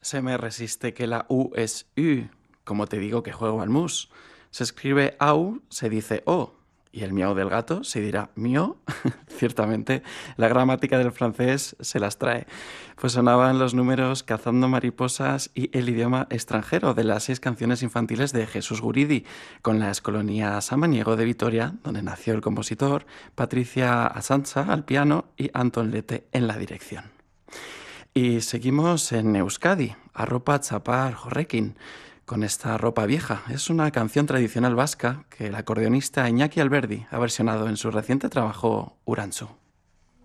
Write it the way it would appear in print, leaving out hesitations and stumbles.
Se me resiste que la U es U, como te digo que juego al mus. Se escribe AU, se dice O, y el miau del gato se dirá mio. Ciertamente, la gramática del francés se las trae. Pues sonaban los números Cazando mariposas y el idioma extranjero de las 6 canciones infantiles de Jesús Guridi, con la Escolanía Samaniego de Vitoria, donde nació el compositor, Patricia Asanza al piano y Anton Lete en la dirección. Y seguimos en Euskadi, Arropa Txapar Horrekin, con esta ropa vieja. Es una canción tradicional vasca que el acordeonista Iñaki Alberdi ha versionado en su reciente trabajo Urantzu.